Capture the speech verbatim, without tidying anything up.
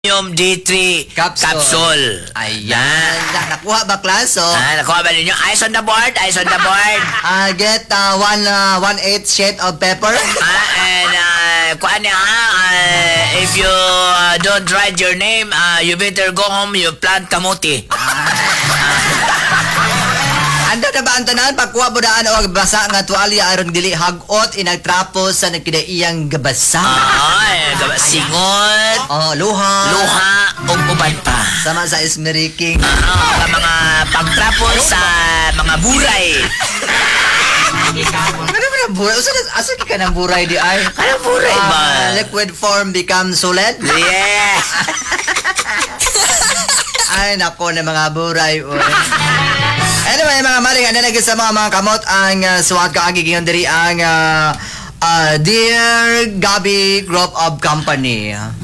Premium D three Capsule. capsule. Ayan. Na, nakuha ba, klaso? Ah, nakuha ba ninyo? Eyes on the board, eyes on the board. Uh, get uh, one, uh, one eighth shade of pepper. Ah, and uh, kuha niya ha, uh, if you uh, don't write your name, uh, you better go home, you plant kamuti. Anda na ba ang tanan? Pagkuha mo daan o basa nga tuwalya aron dili hagot inagtrapo sa nagkidaiyang gabasa. Ay, gaba- singot, Oh, luha. luha, ug uban pa. Sama sa ismeriking. Ah, ang mga pagtrapon sa mga buray. Ano ba na buray? Asa asa ka ng buray di ay? Ano buray ba? Ah, liquid form becomes solid. Yes. Ay, nako na mga buray. Oy. Anyway, mga maring, ano na sa mga mga kamot ang uh, suwat ka agigingon diri ang uh, uh, Dear Gabi Group of Company.